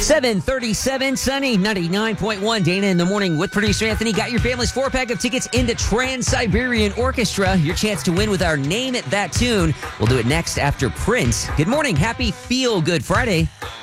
7:37, sunny, 99.1. Dana in the morning with producer Anthony. Got your family's 4-pack of tickets into Trans-Siberian Orchestra. Your chance to win with our Name It That Tune. We'll do it next after Prince. Good morning. Happy Feel Good Friday.